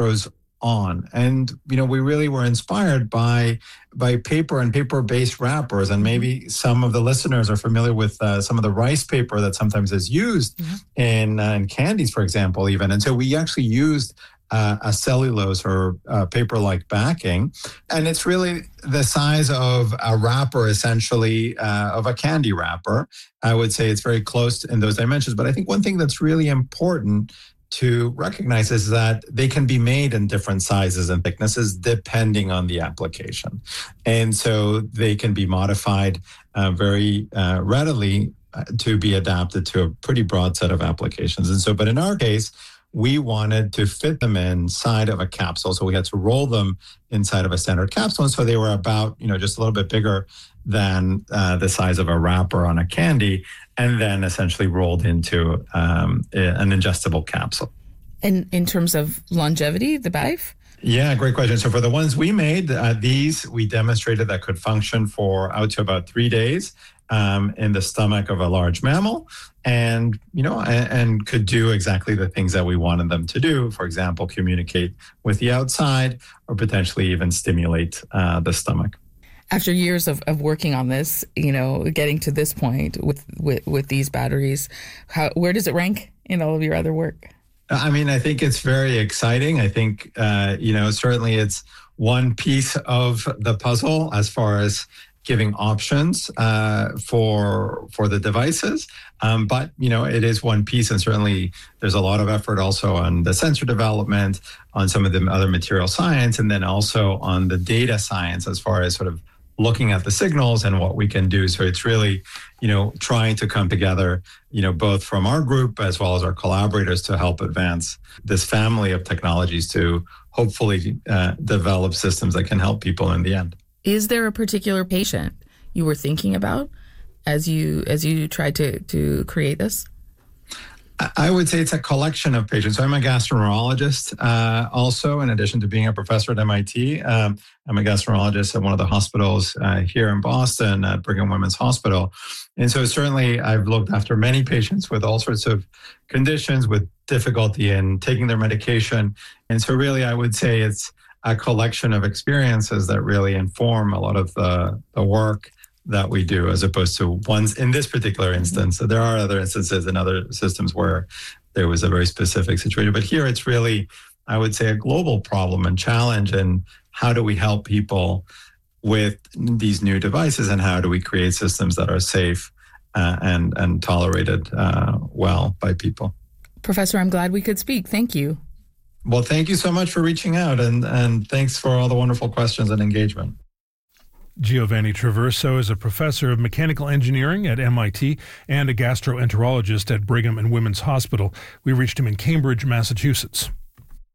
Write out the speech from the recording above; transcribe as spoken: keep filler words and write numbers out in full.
dextrose on. And, you know, we really were inspired by by paper and paper-based wrappers. And maybe some of the listeners are familiar with uh, some of the rice paper that sometimes is used mm-hmm. in, uh, in candies, for example, even. And so we actually used uh, a cellulose or uh, paper-like backing. And it's really the size of a wrapper, essentially, uh, of a candy wrapper. I would say it's very close in those dimensions. But I think one thing that's really important to recognize is that they can be made in different sizes and thicknesses depending on the application. And so they can be modified uh, very uh, readily uh, to be adapted to a pretty broad set of applications. And so, but in our case, we wanted to fit them inside of a capsule. So we had to roll them inside of a standard capsule. And so they were about, you know, just a little bit bigger than uh, the size of a wrapper on a candy, and then essentially rolled into um, an ingestible capsule. And in terms of longevity, the B I F? Yeah, great question. So for the ones we made, uh, these we demonstrated that could function for out to about three days um, in the stomach of a large mammal, and you know, and, and could do exactly the things that we wanted them to do. For example, communicate with the outside, or potentially even stimulate uh, the stomach. After years of, of working on this, you know, getting to this point with, with, with these batteries, how, where does it rank in all of your other work? I mean, I think it's very exciting. I think, uh, you know, certainly it's one piece of the puzzle as far as giving options uh, for for the devices. Um, but, you know, it is one piece, and certainly there's a lot of effort also on the sensor development, on some of the other material science, and then also on the data science as far as sort of looking at the signals and what we can do. So it's really, you know, trying to come together, you know, both from our group as well as our collaborators to help advance this family of technologies to hopefully uh, develop systems that can help people in the end. Is there a particular patient you were thinking about as you as you tried to, to create this? I would say it's a collection of patients. So I'm a gastroenterologist uh, also, in addition to being a professor at M I T. Um, I'm a gastroenterologist at one of the hospitals uh, here in Boston at Brigham Women's Hospital. And so certainly I've looked after many patients with all sorts of conditions, with difficulty in taking their medication. And so really I would say it's a collection of experiences that really inform a lot of the, the work that we do, as opposed to ones in this particular instance. So there are other instances in other systems where there was a very specific situation. But here it's really, I would say, a global problem and challenge. And how do we help people with these new devices, and how do we create systems that are safe uh, and, and tolerated uh, well by people? Professor, I'm glad we could speak. Thank you. Well, thank you so much for reaching out, and, and thanks for all the wonderful questions and engagement. Giovanni Traverso is a professor of mechanical engineering at M I T and a gastroenterologist at Brigham and Women's Hospital. We reached him in Cambridge, Massachusetts.